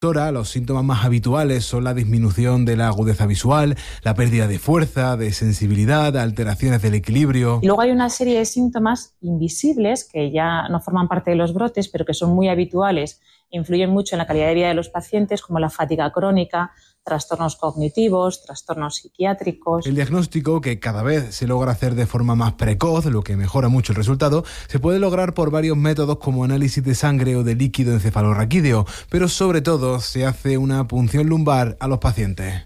Los síntomas más habituales son la disminución de la agudeza visual, la pérdida de fuerza, de sensibilidad, alteraciones del equilibrio. Y luego hay una serie de síntomas invisibles que ya no forman parte de los brotes, pero que son muy habituales e influyen mucho en la calidad de vida de los pacientes, como la fatiga crónica, trastornos cognitivos, trastornos psiquiátricos. El diagnóstico, que cada vez se logra hacer de forma más precoz, lo que mejora mucho el resultado, se puede lograr por varios métodos como análisis de sangre o de líquido encefalorraquídeo, pero sobre todo se hace una punción lumbar a los pacientes.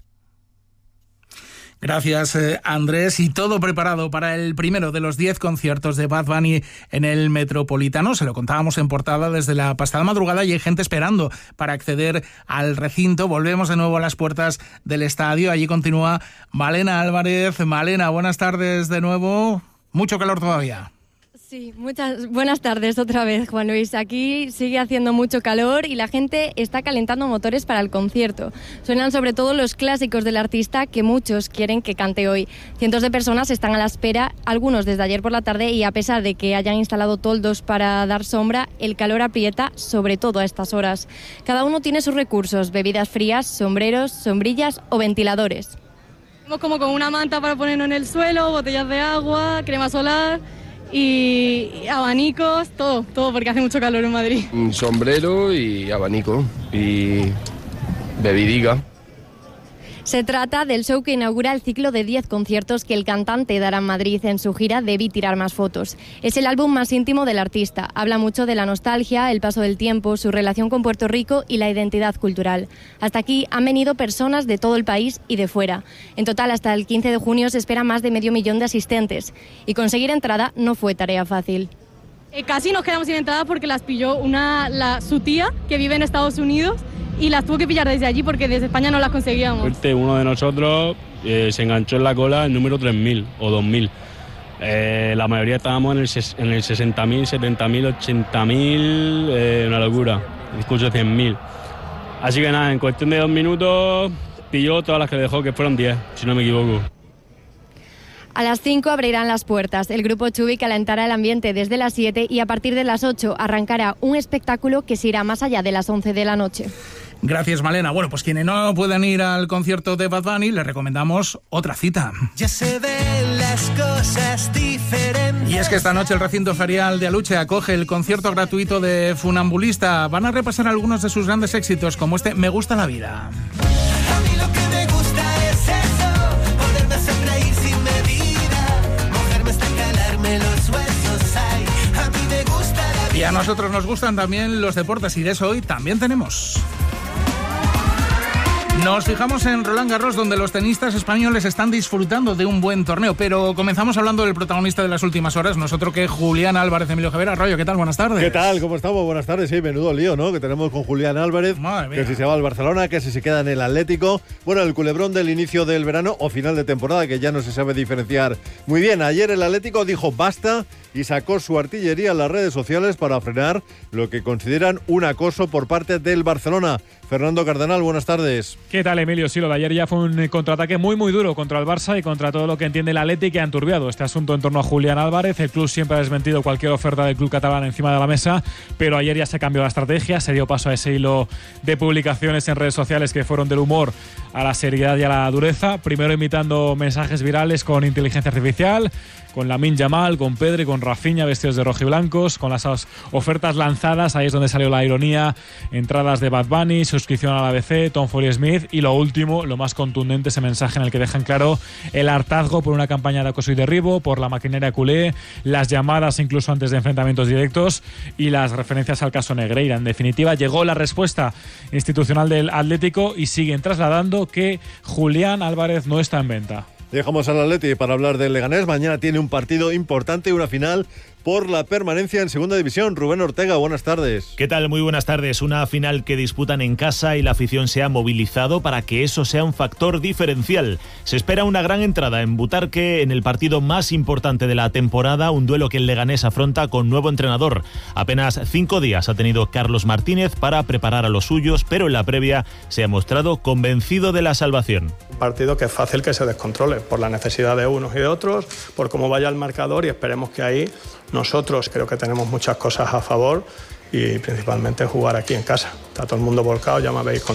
Gracias, Andrés. Y todo preparado para el primero de los 10 conciertos de Bad Bunny en el Metropolitano. Se lo contábamos en portada desde la pasada madrugada y hay gente esperando para acceder al recinto. Volvemos de nuevo a las puertas del estadio. Allí continúa Malena Álvarez. Malena, buenas tardes de nuevo. Mucho calor todavía. Sí, muchas buenas tardes otra vez, Juan Luis. Aquí sigue haciendo mucho calor y la gente está calentando motores para el concierto. Suenan sobre todo los clásicos del artista que muchos quieren que cante hoy. Cientos de personas están a la espera, algunos desde ayer por la tarde, y a pesar de que hayan instalado toldos para dar sombra, el calor aprieta sobre todo a estas horas. Cada uno tiene sus recursos: bebidas frías, sombreros, sombrillas o ventiladores. Estamos como con una manta para ponernos en el suelo, botellas de agua, crema solar y abanicos, todo porque hace mucho calor en Madrid. Un sombrero y abanico y bebidiga. Se trata del show que inaugura el ciclo de 10 conciertos que el cantante dará en Madrid en su gira Debí tirar más fotos. Es el álbum más íntimo del artista. Habla mucho de la nostalgia, el paso del tiempo, su relación con Puerto Rico y la identidad cultural. Hasta aquí han venido personas de todo el país y de fuera. En total, hasta el 15 de junio se espera más de 500.000 de asistentes. Y conseguir entrada no fue tarea fácil. Casi nos quedamos sin entrada porque las pilló su tía, que vive en Estados Unidos, y las tuvo que pillar desde allí porque desde España no las conseguíamos. Uno de nosotros se enganchó en la cola el número 3.000 o 2.000. La mayoría estábamos en el 60.000, 70.000, 80.000, una locura. Discurso 100.000. Así que nada, en cuestión de 2 minutos pilló todas las que dejó, que fueron 10, si no me equivoco. A las 5 abrirán las puertas. El grupo Chubi calentará el ambiente desde las 7 y a partir de las 8 arrancará un espectáculo que se irá más allá de las 11 de la noche. Gracias, Malena. Bueno, pues quienes no puedan ir al concierto de Bad Bunny, les recomendamos otra cita. Ya se ven las cosas diferentes. Y es que esta noche el recinto ferial de Aluche acoge el concierto gratuito de Funambulista. Van a repasar algunos de sus grandes éxitos, como este Me gusta la vida. A mí lo que me gusta es eso, poderme hacer reír sin medida, mojarme hasta calarme los huesos. Ay, a mí me gusta la vida. Y a nosotros nos gustan también los deportes y de eso hoy también tenemos. Nos fijamos en Roland Garros, donde los tenistas españoles están disfrutando de un buen torneo, pero comenzamos hablando del protagonista de las últimas horas, nosotros que Julián Álvarez, Emilio Javera. Arroyo, ¿qué tal? Buenas tardes. ¿Qué tal? ¿Cómo estamos? Buenas tardes. Sí, menudo lío, ¿no? Que tenemos con Julián Álvarez, que si se va al Barcelona, que si se queda en el Atlético. Bueno, el culebrón del inicio del verano o final de temporada, que ya no se sabe diferenciar muy bien. Ayer el Atlético dijo basta y sacó su artillería en las redes sociales para frenar lo que consideran un acoso por parte del Barcelona. Fernando Cardenal, buenas tardes. ¿Qué tal, Emilio? Sí, lo de ayer ya fue un contraataque muy duro contra el Barça y contra todo lo que entiende el Atleti, que ha enturbiado este asunto en torno a Julián Álvarez. El club siempre ha desmentido cualquier oferta del club catalán encima de la mesa, pero ayer ya se cambió la estrategia, se dio paso a ese hilo de publicaciones en redes sociales que fueron del humor a la seriedad y a la dureza, primero imitando mensajes virales con inteligencia artificial, con Lamine Yamal, con Pedri, con Rafinha vestidos de rojiblancos, con las ofertas lanzadas. Ahí es donde salió la ironía: entradas de Bad Bunny, suscripción al ABC, Tom Foley Smith, y lo último, lo más contundente, ese mensaje en el que dejan claro el hartazgo por una campaña de acoso y derribo, por la maquinaria culé, las llamadas incluso antes de enfrentamientos directos y las referencias al caso Negreira. En definitiva, llegó la respuesta institucional del Atlético y siguen trasladando que Julián Álvarez no está en venta. Dejamos al Atleti para hablar del Leganés. Mañana tiene un partido importante y una final por la permanencia en Segunda División. Rubén Ortega, buenas tardes. ¿Qué tal? Muy buenas tardes. Una final que disputan en casa y la afición se ha movilizado para que eso sea un factor diferencial. Se espera una gran entrada en Butarque en el partido más importante de la temporada, un duelo que el Leganés afronta con nuevo entrenador. Apenas 5 días ha tenido Carlos Martínez para preparar a los suyos, pero en la previa se ha mostrado convencido de la salvación. Un partido que es fácil que se descontrole por la necesidad de unos y de otros, por cómo vaya el marcador, y esperemos que ahí nosotros creo que tenemos muchas cosas a favor y principalmente jugar aquí en casa. Está todo el mundo volcado, ya me habéis contado